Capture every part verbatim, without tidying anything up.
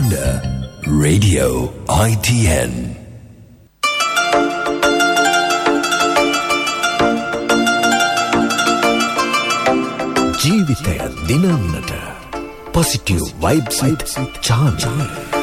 Sunda Radio I T N. ජීවිතය දිනන්නට positive vibes with charm.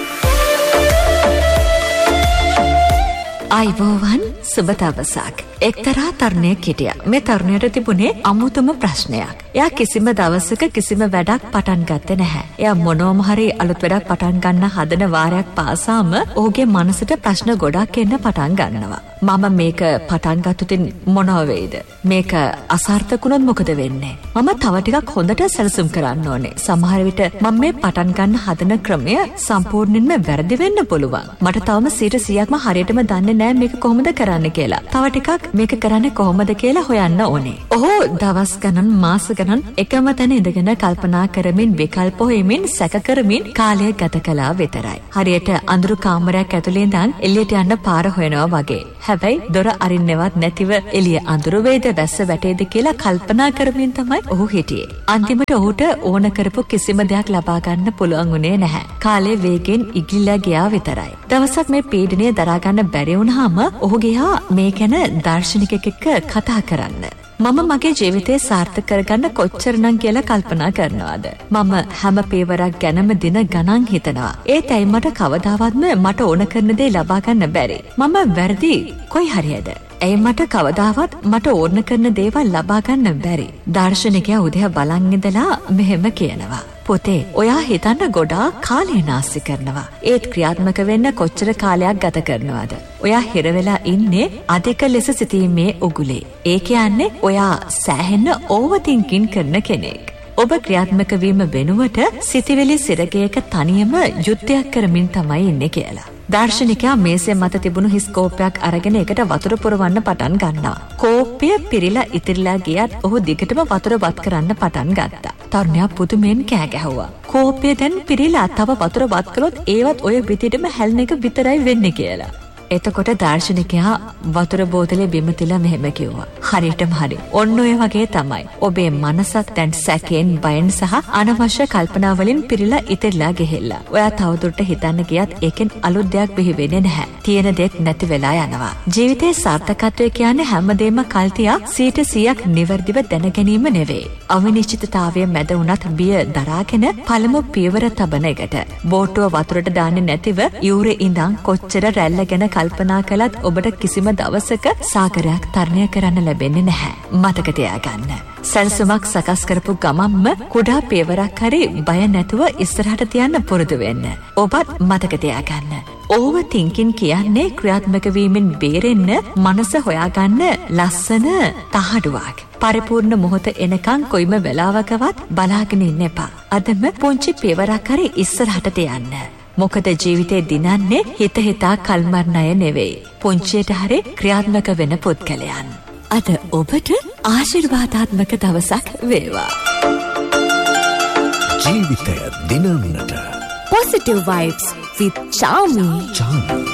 අයිබෝවන් සුබ දවසක්. එක්තරා තරුණයෙක් හිටියා. මේ තරුණයට තිබුණේ අමුතුම ප්‍රශ්නයක්. එයා කිසිම දවසක කිසිම වැඩක් පටන් ගත්තේ නැහැ. එයා මොනෝම හරි අලුත් වැඩක් පටන් ගන්න හදන වාරයක් පාසාම ඔහුගේ මනසට ප්‍රශ්න ගොඩක් එන්න පටන් ගන්නවා. මම මේක පටන් ගත්තොතින් මොනව වෙයිද? මේක අසාර්ථක වුණොත් මොකද වෙන්නේ? මම තව ටිකක් හොඳට සැලසුම් කරන්න ඕනේ. සමහර විට මම මේ පටන් ගන්න හදන ක්‍රමය සම්පූර්ණයෙන්ම වැරදි වෙන්න පුළුවන්. මට තවම සීයට සීයක්ම හරියටම දන්නේ නැහැ මේක කොහොමද කරන්න කියලා. තව ටිකක් මේක කරන්නේ කොහොමද කියලා හොයන්න ඕනේ. ඔහු දවස් ගණන් මාස ගණන් එකම තැන ඉඳගෙන කල්පනා කරමින් විකල්ප හොයමින් සැක කරමින් කාලය ගත කළා විතරයි. හරියට අඳුරු කාමරයක් ඇතුලේ ඉඳන් එළියට යන්න පාර හොයනවා වගේ. හැබැයි දොර අරින්නවත් නැතිව එළිය අඳුරු වේද වැස්ස වැටේද කියලා කල්පනා කරමින් තමයි ඔහු හිටියේ. අන්තිමට ඔහුට ඕන කරපු කිසිම දෙයක් ලබා ගන්න පුළුවන් වුණේ නැහැ. කාලය වේගෙන් ඉගිලිලා ගියා විතරයි. දවසක් මේ පීඩනය දරා ගන්න බැරි වුණාම ඔහු ගියා මේ ගැන දාර්ශනිකයෙක් එක්ක කතා කරන්න. මම මගේ ජීවිතේ සාර්ථක කරගන්න කොච්චරනම් කියලා කල්පනා කරනවාද? මම හැම පේවරක් ගැනම දින ගණන් හිතනවා. ඒත් ඇයි මට කවදාවත්ම මට ඕන කරන දේ ලබා ගන්න බැරි? මම වැරදි කොයි හරියද? ඇයි මට කවදාවත් මට ඕන කරන දේවල් ලබා ගන්න බැරි? දාර්ශනිකයා උදේ බලන් ඉඳලා මෙහෙම කියනවා. පොතේ ඔයා හිතන්න ගොඩාක් කාලය නාස්ති කරනවා. ඒත් ක්‍රියාත්මක වෙන්න කොච්චර කාලයක් ගත කරනවද? ඔයා හිර වෙලා ඉන්නේ අධික ලෙස සිතීමේ උගුලේ. ඒ කියන්නේ ඔයා සෑහෙන ඕවර් තින්කින් කරන කෙනෙක්. ඔබ ක්‍රියාත්මක වීම වෙනුවට සිතවිලි සිරගයක තනියම යුද්ධයක් කරමින් තමයි ඉන්නේ කියලා. දාර්ශනිකයා මේසෙ මත තිබුණු හිස් කෝප්පයක් අරගෙන ඒකට වතුර පුරවන්න පටන් ගන්නවා. කෝප්පය පිරීලා ඉතිරිලා ගියත් ඔහු දිගටම වතුර වත් කරන්න පටන් ගත්තා. තරුණයා පුදුමෙන් කෑ ගැහුවා. කෝප්පය දැන් පිරීලා තව වතුර වත් කළොත් ඒවත් ඔය විදිහටම හැලෙන එක විතරයි වෙන්නේ කියලා. එතකොට දාර්ශනිකයා වතුර බෝතලේ බිම තියලා මෙහෙම කිව්වා. හරියටම හරි. ඔන්න ඔය වගේ තමයි. ඔබේ මනසත් දැන් සැකෙන්, බයෙන් සහ අනවශ්‍ය කල්පනා වලින් පිරීලා ඉතිරිලා ගිහිල්ලා. ඔයා තවදුරට හිතන්න ගියත් ඒකෙන් අලුත් දෙයක් බිහි වෙන්නේ නැහැ. තියෙන දෙයක් නැති වෙලා යනවා. ජීවිතේ සාර්ථකත්වය කියන්නේ හැමදේම කල්තියා සීයට සීයක් නිවැරදිව දැන ගැනීම නෙවෙයි. අවිනිශ්චිතතාවයේ මැද වුණත් බිය දරාගෙන පළමු පියවර තබන එකට. බෝට්ටුව වතුරට දාන්නේ නැතිව යූරේ ඉඳන් කොච්චර රැල්ල ගැන කල්පනා කළත් ඔබට කිසිම දවසක සාගරයක් තරණය කරන්න ලැබෙන්නේ නැහැ. මතක තියාගන්න. සැලසුමක් සකස් කරපු ගමම්ම කුඩා පියවරක් හරි බය නැතුව ඉස්සරහට තියන්න පුරුදු වෙන්න. ඔබත් මතක තියාගන්න. ඕවර් තින්කින් කියන්නේ ක්‍රියාත්මක වීමෙන් බේරෙන්න මනස හොයාගන්න ලස්සන තහඩුවක්. පරිපූර්ණ මොහොත එනකන් කොයිම වෙලාවකවත් බලාගෙන ඉන්න එපා. අදම පුංචි පියවරක් හරි ඉස්සරහට තියන්න. මොකද ජීවිතේ දිනන්නේ හිත හිතා කල්මරන අය නෙවෙයි. පුංචියට හරි ක්‍රියාත්මක වෙන පුද්ගලයන්. අද ඔබට ආශිර්වාදාත්මක දවසක් වේවා. ජීවිතය දිනන්නට positive vibes with Charmy. Charmy.